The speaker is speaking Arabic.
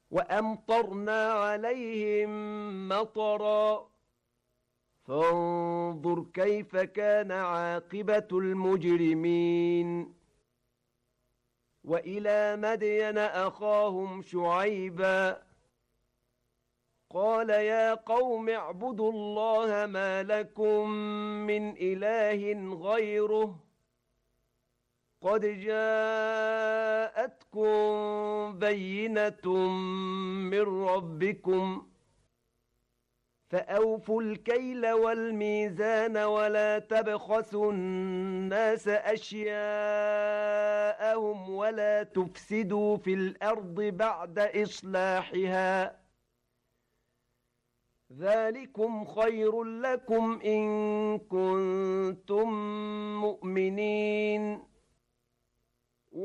وأمطرنا عليهم مطرا فانظر كيف كان عاقبة المجرمين. وإلى مدين أخاهم شعيبا قال يا قوم اعبدوا الله ما لكم من إله غيره قد جاءتكم بينة من ربكم فأوفوا الكيل والميزان ولا تبخسوا الناس أشياءهم ولا تفسدوا في الأرض بعد إصلاحها ذلكم خير لكم إن كنتم مؤمنين.